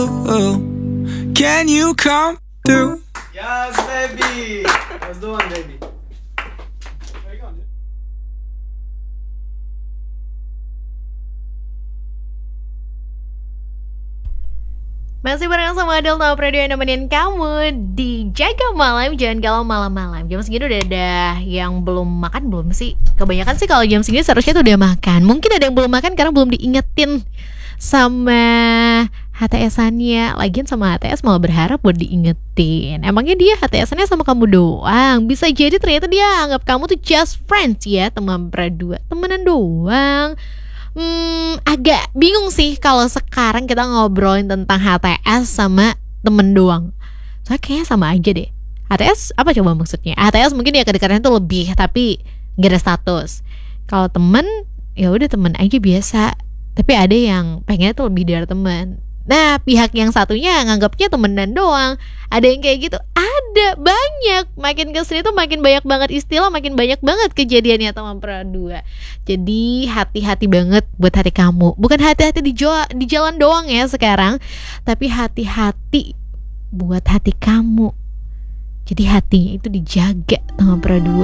Can you come through? Yes, baby. That's the one, baby. Where you going, dude? Masih bareng sama Adel Top Radio yang nemenin kamu di Jaga Malam. Jangan galau malam-malam. Jam segini udah ada yang belum makan belum sih? Kebanyakan sih kalau jam segini seharusnya tuh udah makan. Mungkin ada yang belum makan karena belum diingetin sama HTS-annya. Lagian sama HTS malah berharap buat diingetin. Emangnya dia HTS-annya sama kamu doang? Bisa jadi ternyata dia anggap kamu tuh just friends ya, teman berdua, temenan doang. Agak bingung sih kalau sekarang kita ngobrolin tentang HTS sama temen doang. Soalnya kayaknya sama aja deh. HTS apa coba maksudnya? HTS mungkin ya kedekatannya tuh lebih, tapi gak ada status. Kalau temen, ya udah temen aja biasa. Tapi ada yang pengennya tuh lebih dari temen. Nah, pihak yang satunya nganggapnya temenan doang. Ada yang kayak gitu, ada banyak. Makin kesini tuh makin banyak banget istilah, makin banyak banget kejadiannya teman berdua. Jadi hati-hati banget buat hati kamu. Bukan hati-hati di jalan doang ya sekarang, tapi hati-hati buat hati kamu. Jadi hatinya itu dijaga teman berdua.